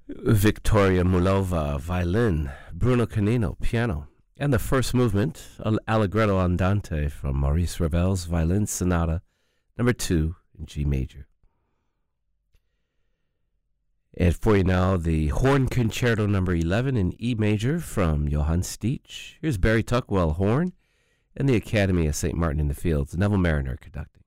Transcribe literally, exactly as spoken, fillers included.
Victoria Mulova, violin, Bruno Canino, piano, and the first movement, Allegretto Andante from Maurice Ravel's Violin Sonata number two in G major. And for you now, the Horn Concerto number eleven in E major from Johann Stich. Here's Barry Tuckwell, horn, and the Academy of Saint Martin in the Fields, Neville Mariner conducting.